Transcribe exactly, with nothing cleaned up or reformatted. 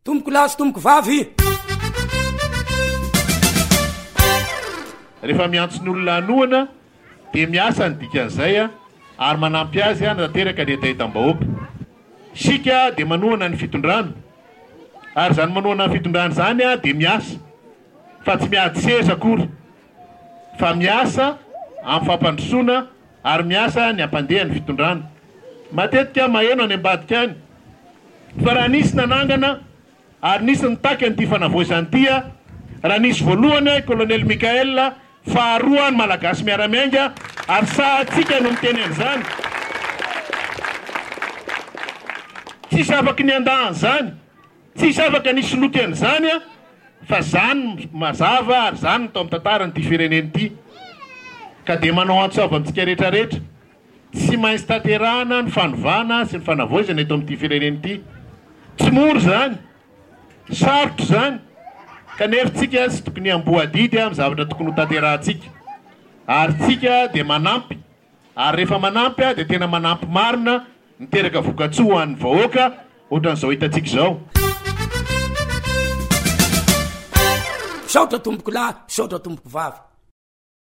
tomboko lasy tomboko vavy. Rehefa miantso ny olona anoana dia miasa ny dikan'izay a ary manampy azy a nateraka ny etaetam-bahoaka. Sika dia manohana ny fitondrana ary zany manohana ny fitondrana zany a dia miasa fa tsy miady seza akory fa miasa amin'ny fampandrosoana ary miasa ny ampandeha ny fitondrana. Matetika maheno any ambadika any fa raha nisy nanangana ary nisy nitaky an'ity fanavoizany ity a raha nisy voalohany kolonely Mikael faharoa ny malagasy miaramiainga ary sahatsika no miteny an'izany. Tsisy afaka ny andahan' zany, tsisy afaka nisy loky an'izany a fa zany mazava ary zany tao amin'ny tantaran'ity fireneny ity. Ka dia manao antsoava amintsika rehetrarehetra tsy maintsy tanterahana ny fanovana sy ny fanavoizana eto amin'ity fireneny ity. Tsy moro zany, sarotro zany kanefa tsika tsy tokony amboadidy amin'ny zavatra tokony ho tanterahantsika ary tsika dia manampy ary rehefa manampy a dia tena manampy marina miteraka vokatsoa ho an'ny vahoaka ohatran'izao hitantsika izao. Saotra tomboko lahy, saotra tomboko vavy.